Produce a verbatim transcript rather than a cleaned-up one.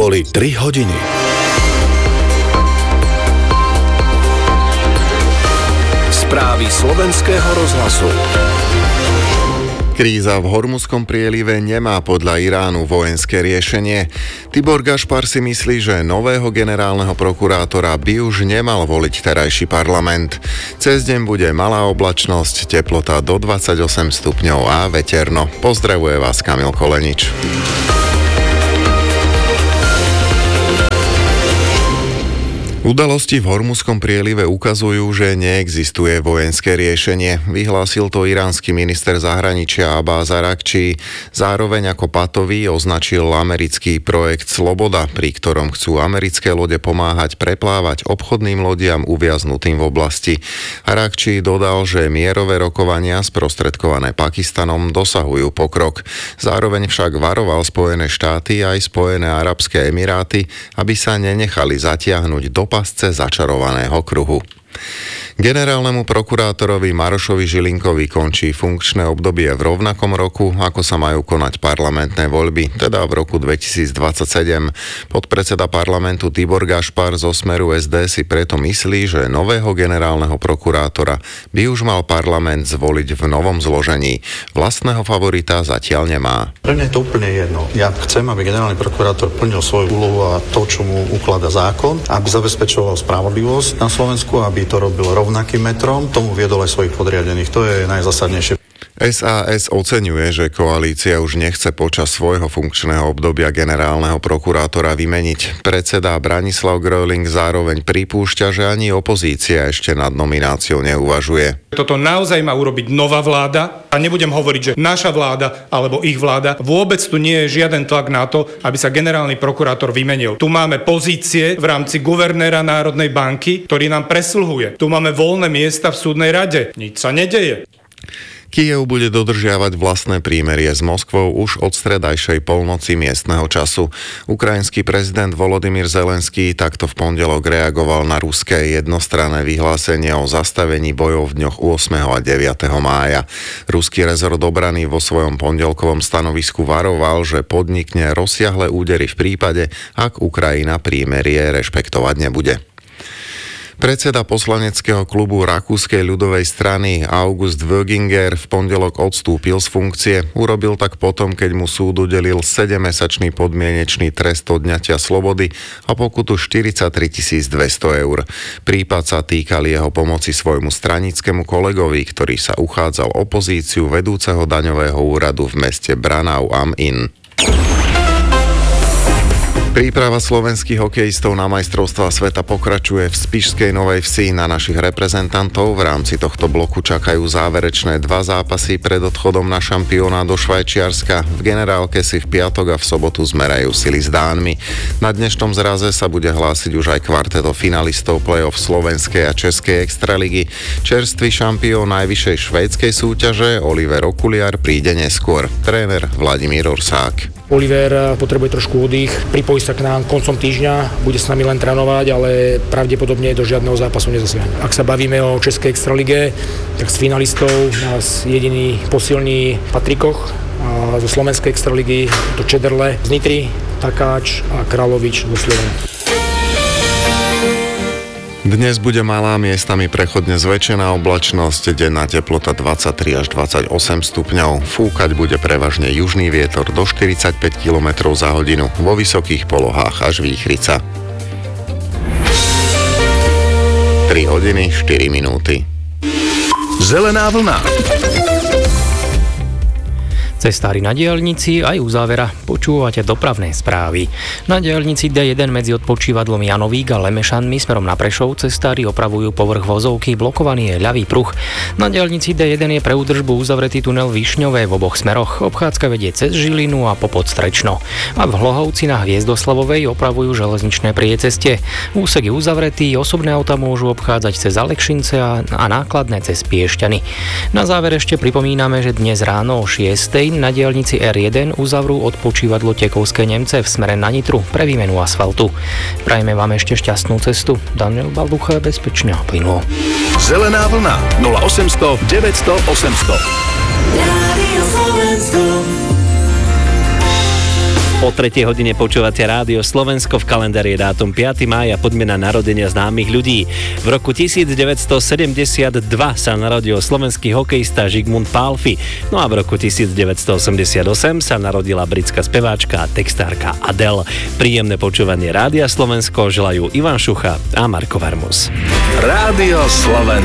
Boli tri hodiny. Správy slovenského rozhlasu. Kríza v Hormuzskom prielive nemá podľa Iránu vojenské riešenie. Tibor Gašpar si myslí, že nového generálneho prokurátora by už nemal voliť terajší parlament. Cez deň bude malá oblačnosť, teplota do dvadsaťosem stupňov a veterno. Pozdravuje vás Kamil Kolenič. Udalosti v Hormuzskom prielive ukazujú, že neexistuje vojenské riešenie. Vyhlásil to iránsky minister zahraničia Abbas Araghči. Zároveň ako patový označil americký projekt Sloboda, pri ktorom chcú americké lode pomáhať preplávať obchodným lodiam uviaznutým v oblasti. Araghči dodal, že mierové rokovania sprostredkované Pakistanom dosahujú pokrok. Zároveň však varoval Spojené štáty aj Spojené arabské emiráty, aby sa nenechali zatiahnuť do pasce začarovaného kruhu. Generálnemu prokurátorovi Marošovi Žilinkovi končí funkčné obdobie v rovnakom roku, ako sa majú konať parlamentné voľby, teda v roku dvetisícdvadsaťsedem. Podpredseda parlamentu Tibor Gašpar zo Smeru es dé si preto myslí, že nového generálneho prokurátora by už mal parlament zvoliť v novom zložení. Vlastného favorita zatiaľ nemá. Pre mňa je to úplne jedno. Ja chcem, aby generálny prokurátor plnil svoju úlohu a to, čo mu ukladá zákon, aby zabezpečoval spravodlivosť na Slovensku, aby to robil rovnakým metrom, tomu viedol aj svojich podriadených. To je najzásadnejšie. es a es oceňuje, že koalícia už nechce počas svojho funkčného obdobia generálneho prokurátora vymeniť. Predseda Branislav Gröling zároveň pripúšťa, že ani opozícia ešte nad nomináciou neuvažuje. Toto naozaj má urobiť nová vláda a nebudem hovoriť, že naša vláda alebo ich vláda. Vôbec tu nie je žiaden tlak na to, aby sa generálny prokurátor vymenil. Tu máme pozície v rámci guvernéra Národnej banky, ktorý nám presluhuje. Tu máme voľné miesta v súdnej rade. Nič sa nedeje. Kyjev bude dodržiavať vlastné prímerie s Moskvou už od stredajšej polnoci miestneho času. Ukrajinský prezident Volodymyr Zelenský takto v pondelok reagoval na ruské jednostranné vyhlásenie o zastavení bojov v dňoch ôsmeho a deviateho mája. Ruský rezort obrany vo svojom pondelkovom stanovisku varoval, že podnikne rozsiahle údery v prípade, ak Ukrajina prímerie rešpektovať nebude. Predseda poslaneckého klubu Rakúskej ľudovej strany August Wöginger v pondelok odstúpil z funkcie. Urobil tak potom, keď mu súd udelil sedemmesačný podmienečný trest odňatia slobody a pokutu štyridsaťtri tisíc dvesto eur. Prípad sa týkal jeho pomoci svojmu stranickému kolegovi, ktorý sa uchádzal o pozíciu vedúceho daňového úradu v meste Branau am Inn. Príprava slovenských hokejistov na majstrovstvá sveta pokračuje v Spišskej Novej Vsi. Na našich reprezentantov v rámci tohto bloku čakajú záverečné dva zápasy pred odchodom na šampióna do Švajčiarska. V generálke si v piatok a v sobotu zmerajú sily s Dánmi. Na dnešnom zraze sa bude hlásiť už aj kvarteto finalistov play-off slovenskej a českej extraligy. Čerstvý šampión najvyššej švédskej súťaže Oliver Okuliar príde neskôr. Tréner Vladimír Orsák. Oliver potrebuje trošku oddych, pripojí sa k nám koncom týždňa, bude s nami len trénovať, ale pravdepodobne do žiadneho zápasu nezasiahne. Ak sa bavíme o českej extralige, tak z finalistov nás jediný posilní Patrikoch, a zo slovenskej extraligy to Čederle z Nitry, Takáč a Královič zo Slovenia. Dnes bude malá, miestami prechodne zväčšená oblačnosť, denná teplota dvadsaťtri až dvadsaťosem stupňov. Fúkať bude prevažne južný vietor do štyridsaťpäť kilometrov za hodinu, vo vysokých polohách až výchrica. tri hodiny štyri minúty. Zelená vlna. Cestári na diaľnici aj uzávera počúvate dopravné správy. Na diaľnici dé jeden medzi odpočívadlom Janovík a Lemešanmi smerom na Prešov cestári opravujú povrch vozovky, blokovaný je ľavý pruh. Na diaľnici dé jeden je pre údržbu uzavretý tunel Višňové v oboch smeroch. Obchádzka vedie cez Žilinu a popod Strečno. A v Hlohovci na Hviezdoslavovej opravujú železničné priecestie. Úsek je uzavretý, osobné auta môžu obchádzať cez Alekšince a, a nákladné cez Piešťany. Na záver ešte pripomíname, že dnes ráno o šiestej na diaľnici er jeden uzavrú odpočívadlo Tekovské Nemce v smere na Nitru pre výmenu asfaltu. Prajme vám ešte šťastnú cestu. Daniel Balducha, bezpečne a plynulo. Zelená vlna nula osemsto deväťsto osemsto. Po tretej hodine počúvate Rádio Slovensko, v kalendári je dátum piateho mája, poďme na narodenia známych ľudí. V roku devätnásťsedemdesiatdva sa narodil slovenský hokejista Žigmund Pálffy, no a v roku devätnásťosemdesiatosem sa narodila britská speváčka a textárka Adele. Príjemné počúvanie Rádia Slovensko želajú Ivan Šucha a Marko Varmus. Rádio Slovensko.